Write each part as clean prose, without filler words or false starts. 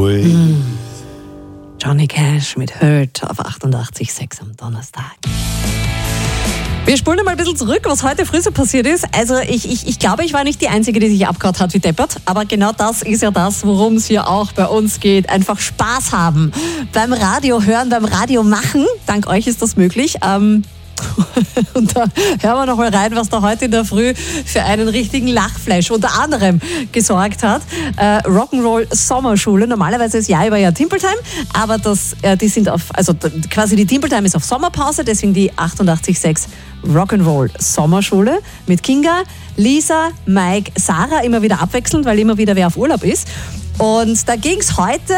Ui. Johnny Cash mit Hurt auf 88,6 am Donnerstag. Wir spulen mal ein bisschen zurück, was heute früh so passiert ist. Also ich glaube, ich war nicht die Einzige, die sich abgehauen hat wie deppert. Aber genau das ist ja das, worum es hier auch bei uns geht. Einfach Spaß haben beim Radio hören, beim Radio machen. Dank euch ist das möglich. Und da hören wir noch mal rein, was da heute in der Früh für einen richtigen Lachflash unter anderem gesorgt hat. Rock'n'Roll Sommerschule. Normalerweise ist ja über ja Timple Time, aber die sind quasi die Timple Time ist auf Sommerpause, deswegen die 88,6 Rock'n'Roll Sommerschule mit Kinga, Lisa, Mike, Sarah immer wieder abwechselnd, weil immer wieder wer auf Urlaub ist. Und da ging es heute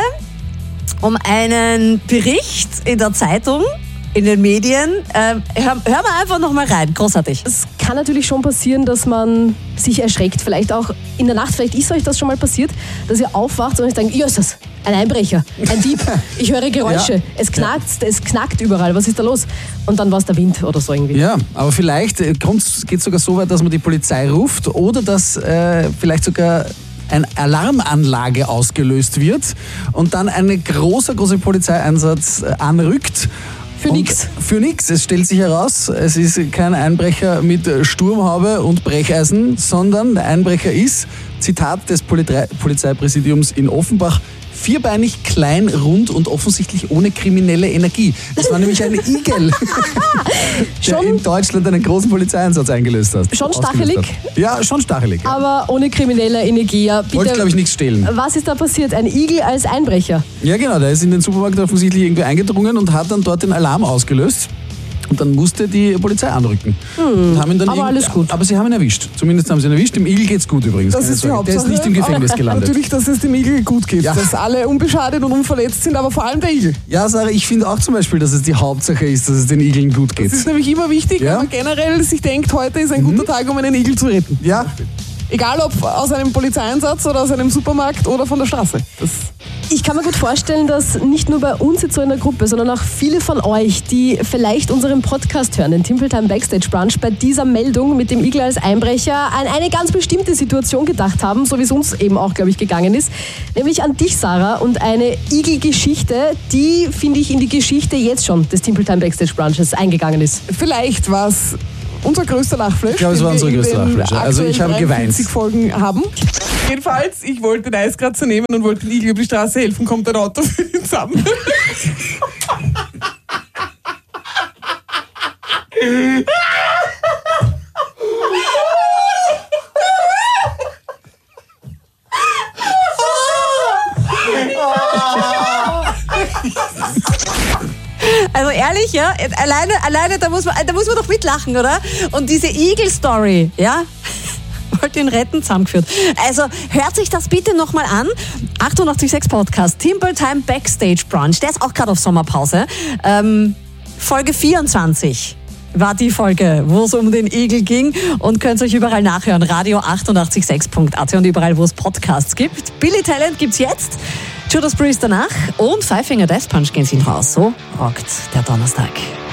um einen Bericht in der Zeitung, in den Medien. Hör mal einfach noch mal rein. Großartig. Es kann natürlich schon passieren, dass man sich erschreckt. Vielleicht auch in der Nacht. Vielleicht ist euch das schon mal passiert, dass ihr aufwacht und euch denkt, ja, ist das ein Einbrecher, ein Dieb. Ich höre Geräusche. Ja. Es knackt überall. Was ist da los? Und dann war es der Wind oder so irgendwie. Ja, aber vielleicht geht es sogar so weit, dass man die Polizei ruft oder dass vielleicht sogar eine Alarmanlage ausgelöst wird und dann ein großer Polizeieinsatz anrückt. Für nix. Es stellt sich heraus, es ist kein Einbrecher mit Sturmhaube und Brecheisen, sondern der Einbrecher ist, Zitat des Polizeipräsidiums in Offenbach, vierbeinig, klein, rund und offensichtlich ohne kriminelle Energie. Das war nämlich ein Igel, der in Deutschland einen großen Polizeieinsatz eingelöst hat. Schon stachelig? Ja, schon stachelig. Ja. Aber ohne kriminelle Energie. Ja, wollte, glaube ich, nichts stehlen. Was ist da passiert? Ein Igel als Einbrecher? Ja, genau. Der ist in den Supermarkt offensichtlich irgendwie eingedrungen und hat dann dort den Alarm ausgelöst. Und dann musste die Polizei anrücken. Haben ihn dann aber alles gut. Aber sie haben ihn erwischt. Zumindest haben sie ihn erwischt. Dem Igel geht's gut übrigens. Das ist die Hauptsache. Der ist nicht im Gefängnis gelandet. Natürlich, dass es dem Igel gut geht. Ja. Dass alle unbeschadet und unverletzt sind, aber vor allem der Igel. Ja, Sarah, ich finde auch zum Beispiel, dass es die Hauptsache ist, dass es den Igeln gut geht. Das ist nämlich immer wichtig, wenn man generell sich denkt, heute ist ein guter Tag, um einen Igel zu retten. Ja. Egal ob aus einem Polizeieinsatz oder aus einem Supermarkt oder von der Straße. Ich kann mir gut vorstellen, dass nicht nur bei uns jetzt so in der Gruppe, sondern auch viele von euch, die vielleicht unseren Podcast hören, den Timple Time Backstage Brunch, bei dieser Meldung mit dem Igel als Einbrecher an eine ganz bestimmte Situation gedacht haben, so wie es uns eben auch, glaube ich, gegangen ist. Nämlich an dich, Sarah, und eine Igelgeschichte, die, finde ich, in die Geschichte jetzt schon des Timple Time Backstage Brunches eingegangen ist. Vielleicht war es unser größter Lachflash. Ich glaube, es war unser größter Lachflash. Also ich habe geweint. Folgen haben. Jedenfalls, ich wollte den Eiskratzer nehmen und wollte den Igel über die Straße helfen, kommt ein Auto für ihn zusammen. Also ehrlich, ja, alleine da muss man doch mitlachen, oder? Und diese Igel-Story, ja, wollte ihn retten, zusammengeführt. Also hört sich das bitte nochmal an. 88,6 Podcast, Timple Time Backstage Brunch, der ist auch gerade auf Sommerpause. Folge 24 war die Folge, wo es um den Igel ging, und könnt euch überall nachhören. Radio 886.at und überall, wo es Podcasts gibt. Billy Talent gibt's jetzt. Judas Priest danach und Five Finger Death Punch gehen sie raus. So rockt der Donnerstag.